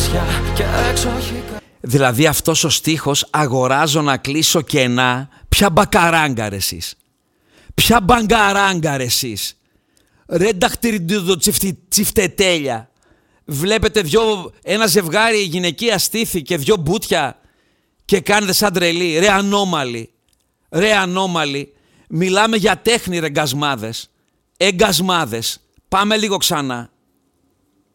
Δηλαδή αυτός ο στίχος, αγοράζω να κλείσω κενά. Ποια μπακαράγκα ρε εσείς. Ποια μπαγκαράγκα ρε εσείς. Ρε νταχτυριντούδο τσιφτετέλια. Βλέπετε ένα ζευγάρι γυναικεία στήθη και δυο μπούτια και κάνετε σαν τρελή. Ρε ανώμαλοι. Ρε ανώμαλοι. Μιλάμε για τέχνη ρε γκασμάδες. Εγκασμάδες. Πάμε λίγο ξανά.